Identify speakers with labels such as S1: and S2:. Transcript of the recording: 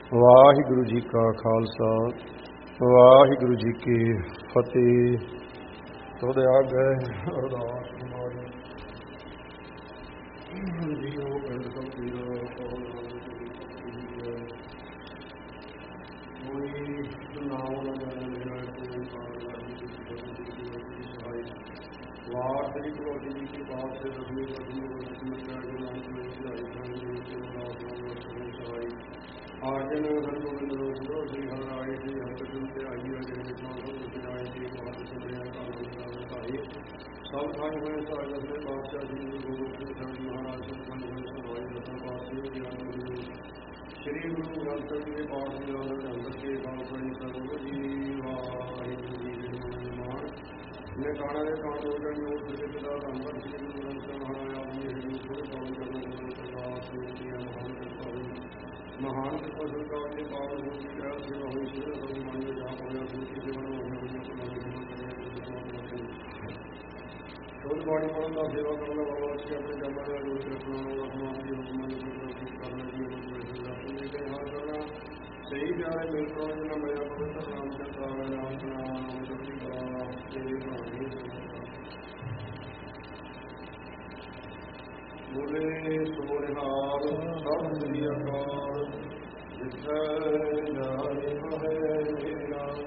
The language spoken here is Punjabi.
S1: ਵਾਹਿਗੁਰੂ ਜੀ ਕਾ ਖਾਲਸਾ ਵਾਹਿਗੁਰੂ ਜੀ ਕੀ ਫਤਿਹ। ਤੁਹਾਡੇ ਆ ਗਏ ਅਰਦਾਸ ਮਾਰੀ ਜੀਓ ਪਿੰਡ ਕਬੀਰ ਵਾਰ ਤੇਰੀ ਭਗਵਤੀ ਜੀ ਕੀ ਬਾਤ ਸੇ ਦਸਵੀਂ ਆਜਨ ਹਰਗੋਬਿੰਦ ਰੋਧੋ ਸ੍ਰੀ ਹਰਿ ਸ੍ਰੀ ਹਰਿ ਤੇ ਆਈ ਅਜੇ ਵਿਚਾਰ ਦੀ ਬਾਤ ਸੁਣਿਆ ਕਾਲ ਸਭ ਖਾਈ ਹੋਏ ਸਾਰੇ ਦਸਵੇਂ ਪਾਤਸ਼ਾਹ ਜੀ ਗੁਰੂ ਗੋਬਿੰਦ ਸਿੰਘ ਮਹਾਰਾਜ ਜੀ ਪੰਜ ਸਵਾਈ ਦਸਵੇਂ ਪਾਤਸ਼ਾਹ ਜੀ ਸ੍ਰੀ ਗੁਰੂ ਗ੍ਰੰਥ ਸਾਹਿਬ ਜੀ ਦੇ ਪਾਠ ਦੇ ਨਾਲ ਅੰਦਰ ਕੇ ਖਾਲਸਾ ਜੀ ਸਰਬ ਜੀ ਵਾਹਿਗੁਰੂ ਜੀ ਦੇ ਮਾਣ ਨੇ ਕਾਣਾ ਦੇ ਕਾਣ ਹੋ ਜਾਣ ਉਹ ਸਿੱਧ ਦਾ ਅੰਦਰ ਸ੍ਰੀ ਗੁਰੂ ਗ੍ਰੰਥ ਸਾਹਿਬ ਮਹਾਰਾਜ ਜੀ ਦੇ ਗੁਰੂ ਸਾਹਿਬ ਕਰਨ ਦੇ ਸਰਦਾਰ ਸਿੰਘ ਜੀ ਮਹਾਨ ਫਸਲ ਦਾ ਉਹਨੇ ਪਾਵਨ ਹੋ ਕੇ ਕਿਹਾ ਸੇਵਾ ਹੋਈ ਸੀ ਸਭ ਮਨ ਨੂੰ ਜਾ ਹੋਇਆ ਦੂਜੀ ਜੀਵਨ ਹੋਇਆ ਸ਼ੋਧ ਬਾਣੀ ਪੜਨ ਦਾ ਸੇਵਾ ਕਰਨ ਦਾ ਬਾਬਾ ਜੀ ਆਪਣੇ ਜਮਾਂ ਦਾ ਰੂਪ ਰੱਖਣਾ ਰਸਮਾਂ ਦੀ ਹੁਕਮਾਂ ਨੂੰ ਕਰਨਾ ਜੀ ਉਹਨੇ ਕਿਹਾ ਕਰਨਾ ਸਹੀ ਪਿਆਰੇ ਮਿਲ ਤੋਂ ਜਿਹਨਾਂ ਮੇਰਾ ਪਵਿੱਤਰ ਨਾਮ ਤੇ ਸਾਰਾ ਨਾਮ ਨਾਮ ਜਪੀ ਕਰਾ ਤੇਰੀ ਬਾਣੀ ਬੋਲੇ ਸੋ ਨਿਹਾਲ ਸਤਿ ਸ੍ਰੀ ਅਕਾਲ ਜਿੱਥੇ ਜਾਏ ਕਹੇ ਮੇਰਾ